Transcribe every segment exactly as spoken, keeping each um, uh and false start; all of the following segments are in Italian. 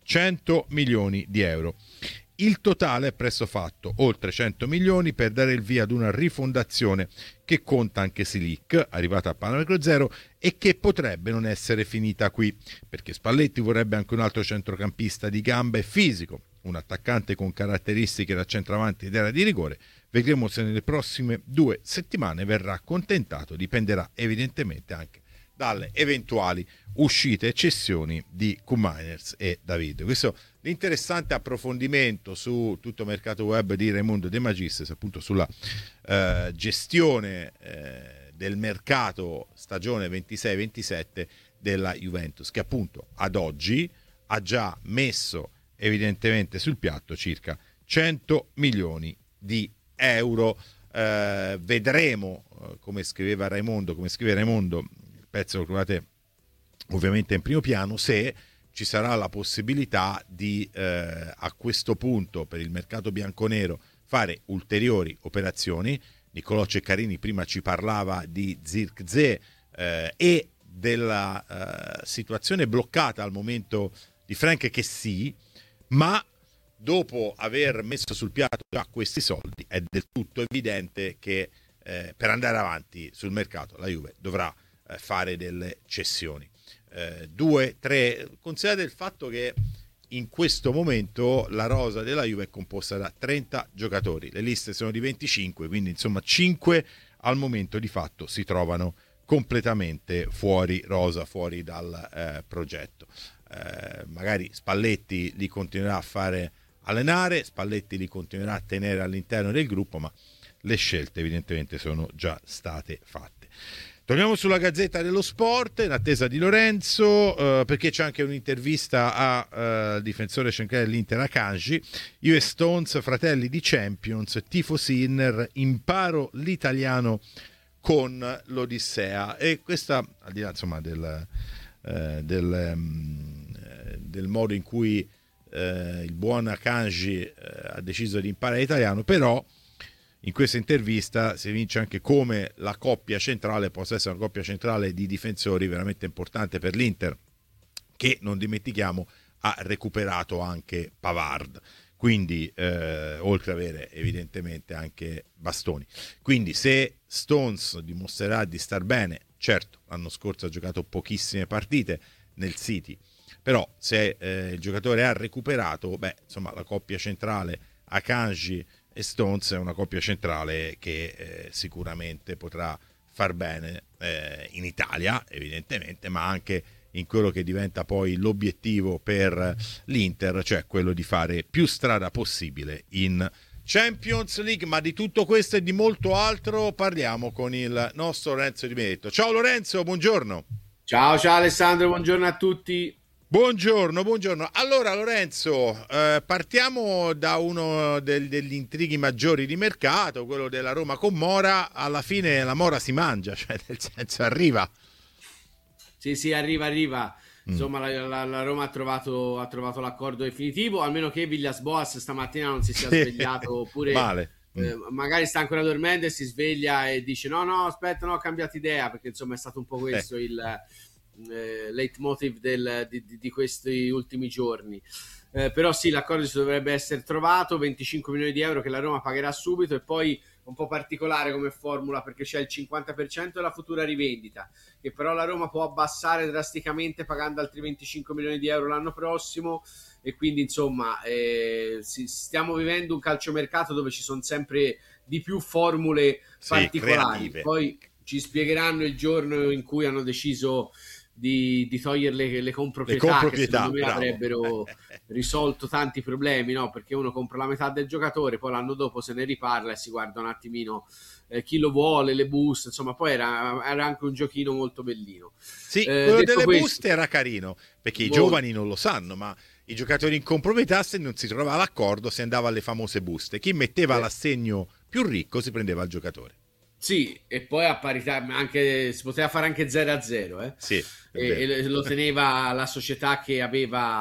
cento milioni di euro. Il totale è presto fatto, oltre cento milioni per dare il via ad una rifondazione che conta anche Silic, arrivata a parametro zero, e che potrebbe non essere finita qui, perché Spalletti vorrebbe anche un altro centrocampista di gamba e fisico, un attaccante con caratteristiche da centravanti ed era di rigore. Vedremo se nelle prossime due settimane verrà accontentato, dipenderà evidentemente anche dalle eventuali uscite e cessioni di Koopmeiners e David. Questo l'interessante approfondimento su tutto il mercato web di Raimondo De Magistris, appunto sulla eh, gestione eh, del mercato stagione ventisei ventisette della Juventus, che appunto ad oggi ha già messo evidentemente sul piatto circa cento milioni di euro. Eh, vedremo, eh, come scriveva Raimondo, come scrive Raimondo, pezzo lo trovate ovviamente in primo piano, se ci sarà la possibilità di eh, a questo punto per il mercato bianconero fare ulteriori operazioni. Niccolò Ceccarini prima ci parlava di Zirkzee eh, e della eh, situazione bloccata al momento di Frank Kessie, ma dopo aver messo sul piatto già questi soldi è del tutto evidente che eh, per andare avanti sul mercato la Juve dovrà fare delle cessioni. Eh, due, tre, considerate il fatto che in questo momento la rosa della Juve è composta da trenta giocatori, le liste sono di venticinque, quindi insomma cinque al momento di fatto si trovano completamente fuori rosa, fuori dal eh, progetto. Eh, magari Spalletti li continuerà a fare allenare, Spalletti li continuerà a tenere all'interno del gruppo, ma le scelte evidentemente sono già state fatte. Torniamo sulla Gazzetta dello Sport in attesa di Lorenzo, eh, perché c'è anche un'intervista al eh, difensore centrale dell'Inter Akanji. Io e Stones, fratelli di Champions, tifo Sinner, imparo l'italiano con l'Odissea. E questa, al di là insomma del, eh, del, um, del modo in cui eh, il buon Akanji eh, ha deciso di imparare l'italiano, però in questa intervista si evince anche come la coppia centrale possa essere una coppia centrale di difensori veramente importante per l'Inter, che non dimentichiamo ha recuperato anche Pavard, quindi eh, oltre ad avere evidentemente anche Bastoni. Quindi se Stones dimostrerà di star bene, certo l'anno scorso ha giocato pochissime partite nel City, però se eh, il giocatore ha recuperato, beh insomma la coppia centrale Akanji e Stones è una coppia centrale che eh, sicuramente potrà far bene eh, in Italia evidentemente, ma anche in quello che diventa poi l'obiettivo per l'Inter, cioè quello di fare più strada possibile in Champions League. Ma di tutto questo e di molto altro parliamo con il nostro Lorenzo Di Benedetto. Ciao Lorenzo, buongiorno. Ciao ciao Alessandro, buongiorno a tutti. Buongiorno, buongiorno. Allora Lorenzo, eh, partiamo da uno del, degli intrighi maggiori di mercato, quello della Roma con Mora. Alla fine la Mora si mangia, cioè nel senso arriva. Sì, sì, arriva, arriva. Insomma, mm. la, la, la Roma ha trovato, ha trovato l'accordo definitivo, almeno che Villas-Boas stamattina non si sia svegliato, oppure male. Eh, magari sta ancora dormendo e si sveglia e dice no, no, aspetta, no, ho cambiato idea, perché insomma è stato un po' questo eh. il... Eh, leitmotiv del, di, di questi ultimi giorni, eh, però sì, l'accordo si dovrebbe essere trovato, venticinque milioni di euro che la Roma pagherà subito, e poi un po' particolare come formula perché c'è il cinquanta per cento della futura rivendita che però la Roma può abbassare drasticamente pagando altri venticinque milioni di euro l'anno prossimo, e quindi insomma eh, si, stiamo vivendo un calciomercato dove ci sono sempre di più formule sì, particolari creative. Poi ci spiegheranno il giorno in cui hanno deciso Di, di togliere le, le, comproprietà, le comproprietà che secondo me bravo. avrebbero risolto tanti problemi, no? Perché uno compra la metà del giocatore, poi l'anno dopo se ne riparla e si guarda un attimino eh, chi lo vuole, le buste, insomma poi era, era anche un giochino molto bellino. Sì, eh, quello delle questo, buste era carino, perché molto. I giovani non lo sanno, ma i giocatori in comproprietà, se non si trovava l'accordo, si andava alle famose buste. Chi metteva eh. l'assegno più ricco si prendeva il giocatore. Sì, e poi a parità anche, si poteva fare anche zero a zero, eh? Sì, e, e lo teneva la società che aveva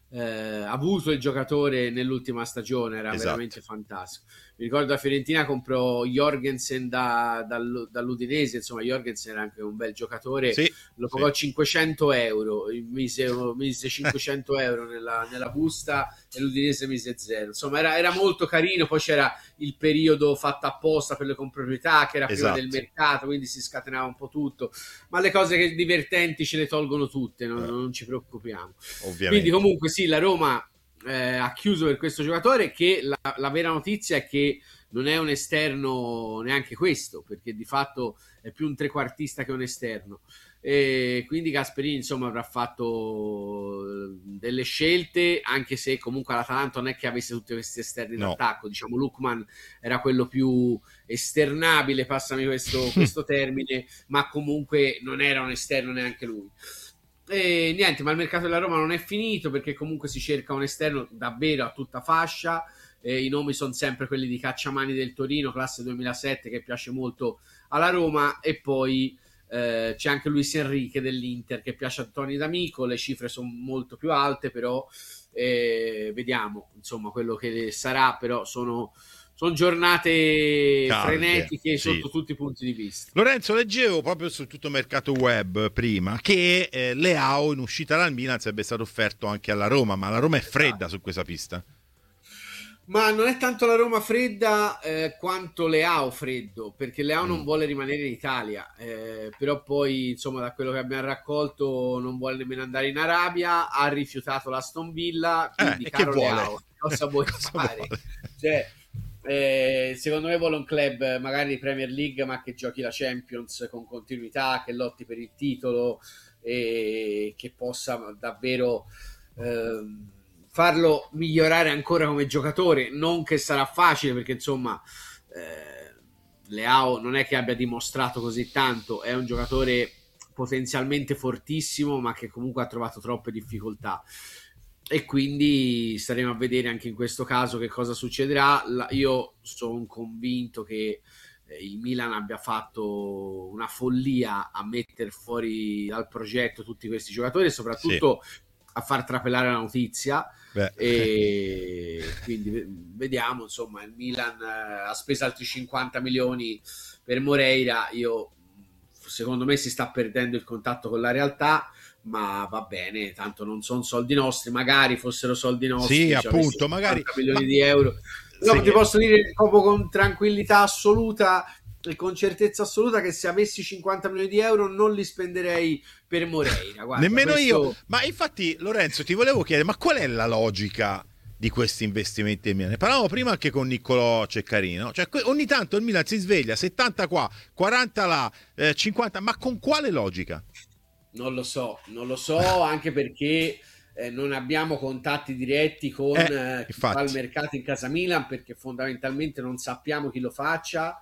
eh, avuto il giocatore nell'ultima stagione, era esatto. veramente fantastico. Mi ricordo la Fiorentina comprò Jorgensen da, dal, dall'Udinese, insomma Jorgensen era anche un bel giocatore, sì, lo pagò sì. cinquecento euro, mise, mise cinquecento euro nella, nella busta e l'Udinese mise zero, insomma era, era molto carino. Poi c'era il periodo fatto apposta per le comproprietà che era prima esatto. del mercato, quindi si scatenava un po' tutto, ma le cose che divertenti ce le tolgono tutte, non, eh, non ci preoccupiamo. ovviamente. Quindi comunque sì, la Roma eh, ha chiuso per questo giocatore, che la, la vera notizia è che non è un esterno neanche questo, perché di fatto è più un trequartista che un esterno. E quindi Gasperini insomma avrà fatto delle scelte, anche se comunque l'Atalanta non è che avesse tutti questi esterni no. d'attacco, diciamo Lookman era quello più esternabile, passami questo, questo termine, ma comunque non era un esterno neanche lui. E niente, ma il mercato della Roma non è finito, perché comunque si cerca un esterno davvero a tutta fascia. Eh, i nomi sono sempre quelli di Cacciamani del Torino, classe duemilasette, che piace molto alla Roma, e poi eh, c'è anche Luis Enrique dell'Inter che piace a Toni D'Amico. Le cifre sono molto più alte, però eh, vediamo insomma quello che sarà. Però sono sono giornate calde, frenetiche sì, sotto tutti i punti di vista. Lorenzo, leggevo proprio su tutto mercato web prima che eh, Leao in uscita dal Milan sarebbe stato offerto anche alla Roma, ma la Roma è fredda esatto. su questa pista. Ma non è tanto la Roma fredda eh, quanto Leao freddo, perché Leao mm. non vuole rimanere in Italia, eh, però poi insomma da quello che abbiamo raccolto non vuole nemmeno andare in Arabia, ha rifiutato l'Aston Villa, quindi eh, caro che vuole? Leao, cosa vuoi cosa fare? Vuole? Cioè, eh, secondo me vuole un club magari di Premier League, ma che giochi la Champions con continuità, che lotti per il titolo e che possa davvero ehm, farlo migliorare ancora come giocatore. Non che sarà facile, perché insomma eh, Leao non è che abbia dimostrato così tanto, è un giocatore potenzialmente fortissimo, ma che comunque ha trovato troppe difficoltà, e quindi staremo a vedere anche in questo caso che cosa succederà. Io sono convinto che il Milan abbia fatto una follia a mettere fuori dal progetto tutti questi giocatori, e soprattutto sì. a far trapelare la notizia. Beh. E quindi vediamo, insomma, il Milan ha speso altri cinquanta milioni per Moreira. Io secondo me si sta perdendo il contatto con la realtà, ma va bene, tanto non sono soldi nostri. Magari fossero soldi nostri, sì, appunto, magari milioni ma... di euro. No, sì, ti posso dire proprio con tranquillità assoluta e con certezza assoluta che se avessi cinquanta milioni di euro non li spenderei per Moreira. Guarda, nemmeno questo... io. Ma infatti, Lorenzo, ti volevo chiedere, ma qual è la logica di questi investimenti del Milan? Ne parlavamo prima anche con Niccolò Ceccarino, cioè ogni tanto il Milan si sveglia, settanta qua, quaranta là, eh, cinquanta, ma con quale logica? Non lo so, non lo so, anche perché eh, non abbiamo contatti diretti con eh, eh, chi fa il mercato in casa Milan, perché fondamentalmente non sappiamo chi lo faccia,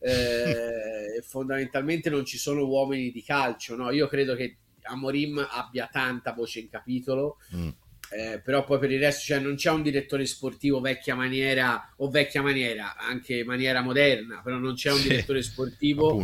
eh, fondamentalmente non ci sono uomini di calcio, no? Io credo che Amorim abbia tanta voce in capitolo, mm. eh, però poi per il resto, cioè, non c'è un direttore sportivo vecchia maniera, o vecchia maniera, anche maniera moderna, però non c'è un sì, direttore sportivo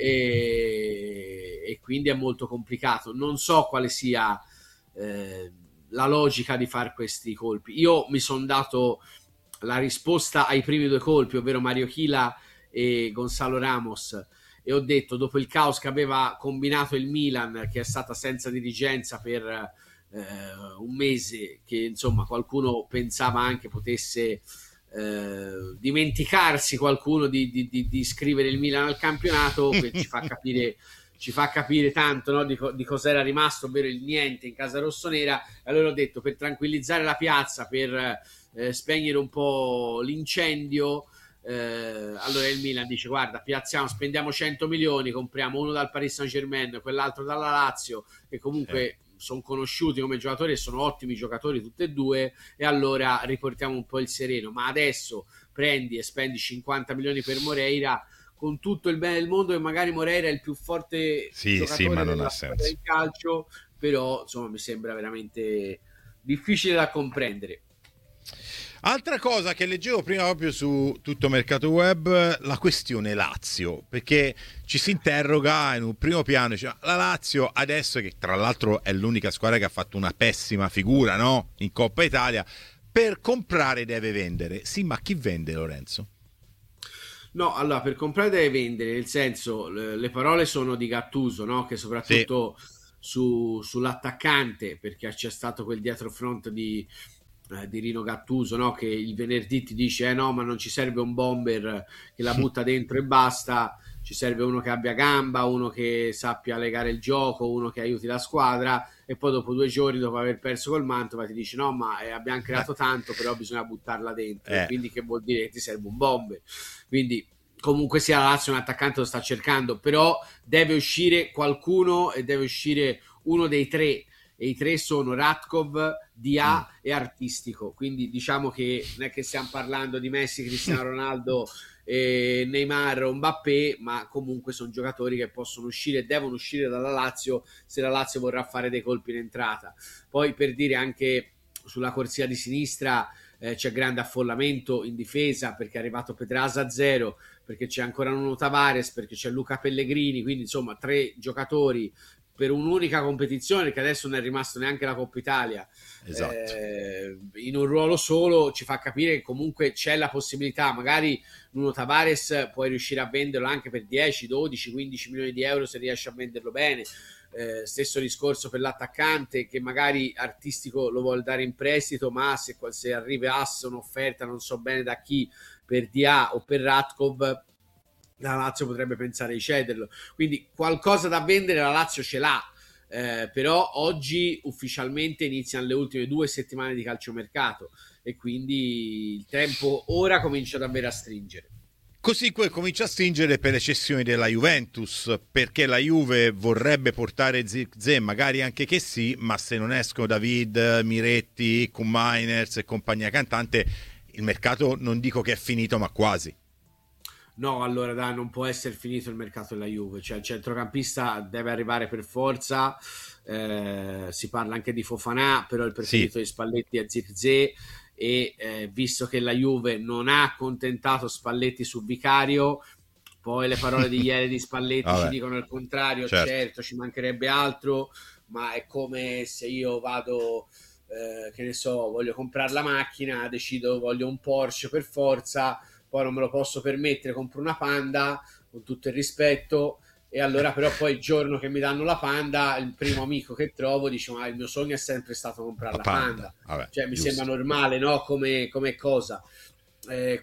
e, e quindi è molto complicato. Non so quale sia eh, la logica di fare questi colpi. Io mi sono dato la risposta ai primi due colpi, ovvero Mario Chila e Gonzalo Ramos, e ho detto, dopo il caos che aveva combinato il Milan, che è stata senza dirigenza per eh, un mese, che insomma qualcuno pensava anche potesse eh, dimenticarsi qualcuno di, di, di, di iscrivere il Milan al campionato, che ci fa capire ci fa capire tanto, no, di, co- di cosa era rimasto, ovvero il niente in casa rossonera. Allora ho detto, per tranquillizzare la piazza, per eh, spegnere un po' l'incendio, Eh, allora il Milan dice, guarda, piazziamo, spendiamo cento milioni, compriamo uno dal Paris Saint-Germain, quell'altro dalla Lazio, che comunque eh. sono conosciuti come giocatori e sono ottimi giocatori tutti e due, e allora riportiamo un po' il sereno. Ma adesso prendi e spendi cinquanta milioni per Moreira, con tutto il bene del mondo, che magari Moreira è il più forte sì, giocatore sì, ma non della ha storia senso. del calcio, però insomma mi sembra veramente difficile da comprendere. Altra cosa che leggevo prima proprio su Tutto Mercato Web, la questione Lazio, perché ci si interroga in un primo piano, cioè, la Lazio adesso, che tra l'altro è l'unica squadra che ha fatto una pessima figura, no? In Coppa Italia, per comprare deve vendere. Sì, ma chi vende, Lorenzo? No, allora per comprare deve vendere, nel senso, le, le parole sono di Gattuso, no? Che Sì. soprattutto su, sull'attaccante, perché c'è stato quel dietrofront di, eh, di Rino Gattuso, no? Che il venerdì ti dice, eh no, ma non ci serve un bomber che la butta dentro e basta, ci serve uno che abbia gamba, uno che sappia legare il gioco, uno che aiuti la squadra, e poi dopo due giorni, dopo aver perso col Mantova, ti dice, no, ma eh, abbiamo creato tanto, però bisogna buttarla dentro, e Eh, quindi che vuol dire che ti serve un bomber. Quindi comunque sia la Lazio un attaccante lo sta cercando, però deve uscire qualcuno e deve uscire uno dei tre, e i tre sono Ratkov, mm. Dia e Artistico, quindi diciamo che non è che stiamo parlando di Messi, Cristiano Ronaldo, eh, Neymar o Mbappé, ma comunque sono giocatori che possono uscire, devono uscire dalla Lazio se la Lazio vorrà fare dei colpi in entrata. Poi per dire anche sulla corsia di sinistra eh, c'è grande affollamento in difesa, perché è arrivato Pedrasa a zero, perché c'è ancora Nuno Tavares, perché c'è Luca Pellegrini, quindi insomma tre giocatori per un'unica competizione, che adesso non è rimasto neanche la Coppa Italia, Esatto. eh, in un ruolo solo, ci fa capire che comunque c'è la possibilità, magari Nuno Tavares puoi riuscire a venderlo anche per dieci, dodici, quindici milioni di euro se riesci a venderlo bene. Eh, stesso discorso per l'attaccante, che magari Artistico lo vuole dare in prestito, ma se, se arrivasse un'offerta non so bene da chi per Dia o per Ratkov, la Lazio potrebbe pensare di cederlo, quindi qualcosa da vendere la Lazio ce l'ha, eh, però oggi ufficialmente iniziano le ultime due settimane di calciomercato e quindi il tempo ora comincia davvero a stringere. Così poi comincia a stringere per le cessioni della Juventus, perché la Juve vorrebbe portare Zirkzee, magari anche che sì, ma se non escono David, Miretti, Koop-Meiners e compagnia cantante, il mercato non dico che è finito, ma quasi. No, allora dai, non può essere finito il mercato della Juve, cioè il centrocampista deve arrivare per forza, eh, si parla anche di Fofana, però il Sì. preferito di Spalletti è Zirkzee, e eh, visto che la Juve non ha accontentato Spalletti su Vicario, poi le parole di ieri di Spalletti ci Vabbè, dicono il contrario, certo. certo ci mancherebbe altro, ma è come se io vado, eh, che ne so, voglio comprare la macchina, decido voglio un Porsche per forza, poi non me lo posso permettere, compro una Panda, con tutto il rispetto, e allora però poi il giorno che mi danno la Panda, il primo amico che trovo dice, ma il mio sogno è sempre stato comprare La la Panda, Panda, vabbè, cioè mi sembra giusto. normale, no? Come, come cosa. Eh,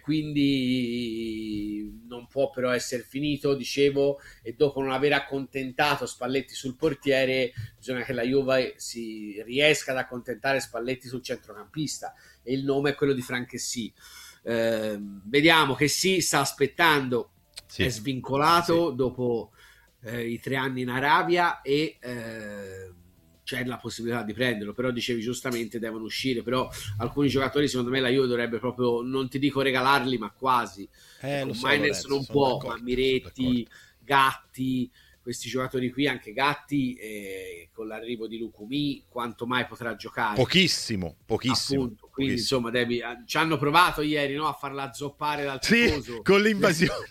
quindi non può però essere finito, dicevo, e dopo non aver accontentato Spalletti sul portiere, bisogna che la Juve si riesca ad accontentare Spalletti sul centrocampista, e il nome è quello di Franchessy. Eh, vediamo che si sta aspettando, è Sì, sì. svincolato dopo eh, i tre anni in Arabia, e eh, c'è la possibilità di prenderlo, però dicevi giustamente devono uscire, però alcuni giocatori secondo me la Juve dovrebbe proprio, non ti dico regalarli, ma quasi. Eh, lo Ecco, so, Miners Lorenzo, non sono può, ma d'accordo, sono Miretti, d'accordo. Gatti, questi giocatori qui, anche Gatti, eh, con l'arrivo di Lucumi, quanto mai potrà giocare? Pochissimo, pochissimo, Appunto, quindi pochissimo. insomma devi, ci hanno provato ieri, no, a farla zoppare dal Sì, tifoso. con l'invasione.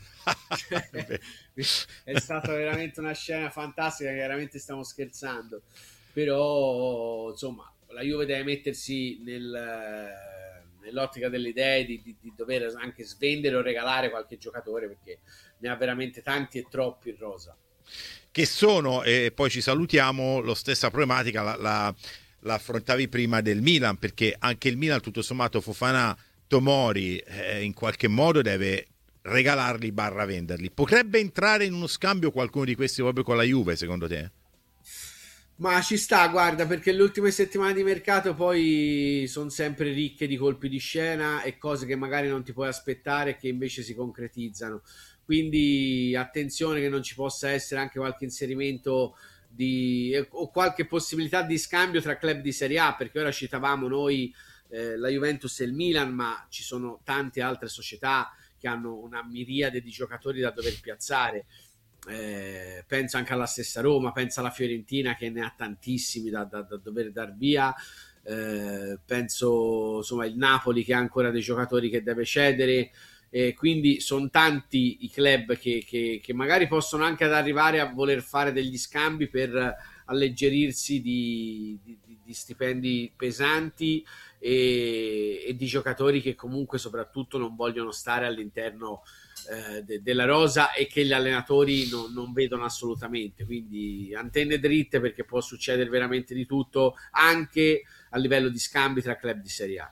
È stata veramente una scena fantastica, chiaramente stiamo scherzando, però insomma la Juve deve mettersi nel, nell'ottica delle idee di, di, di dover anche svendere o regalare qualche giocatore, perché ne ha veramente tanti e troppi in rosa. Che sono, e poi ci salutiamo, lo stessa problematica la, la, la affrontavi prima del Milan, perché anche il Milan tutto sommato Fofana, Tomori eh, in qualche modo deve regalarli barra venderli. Potrebbe entrare in uno scambio qualcuno di questi proprio con la Juve, secondo te? Ma ci sta, guarda, perché le ultime settimane di mercato poi sono sempre ricche di colpi di scena e cose che magari non ti puoi aspettare e che invece si concretizzano. Quindi attenzione che non ci possa essere anche qualche inserimento di, o qualche possibilità di scambio tra club di Serie A, perché ora citavamo noi eh, la Juventus e il Milan, ma ci sono tante altre società che hanno una miriade di giocatori da dover piazzare. Eh, penso anche alla stessa Roma, penso alla Fiorentina che ne ha tantissimi da, da, da dover dar via. eh, penso insomma il Napoli che ha ancora dei giocatori che deve cedere, e quindi sono tanti i club che, che, che magari possono anche ad arrivare a voler fare degli scambi per alleggerirsi di, di, di stipendi pesanti e, e di giocatori che comunque soprattutto non vogliono stare all'interno eh, de, della rosa e che gli allenatori non, non vedono assolutamente. Quindi antenne dritte, perché può succedere veramente di tutto anche a livello di scambi tra club di Serie A.